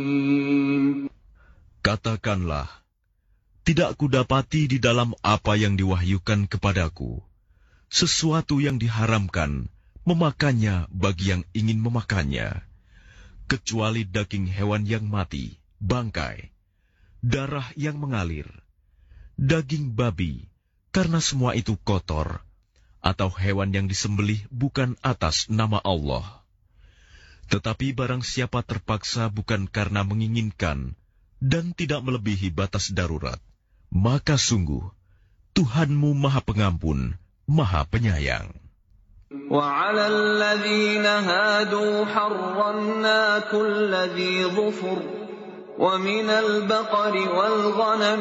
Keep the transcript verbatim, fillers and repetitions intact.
Katakanlah, tidak kudapati di dalam apa yang diwahyukan kepadaku sesuatu yang diharamkan memakannya bagi yang ingin memakannya, kecuali daging hewan yang mati, bangkai, darah yang mengalir, daging babi, karena semua itu kotor, atau hewan yang disembelih bukan atas nama Allah. Tetapi barang siapa terpaksa bukan karena menginginkan dan tidak melebihi batas darurat, maka sungguh Tuhanmu Maha Pengampun, Maha Penyayang. وَعَلَى الَّذِينَ هَادُوا حَرَّمْنَا كُلَّ ذِي ظُفُرٍ وَمِنَ الْبَقَرِ وَالْغَنَمِ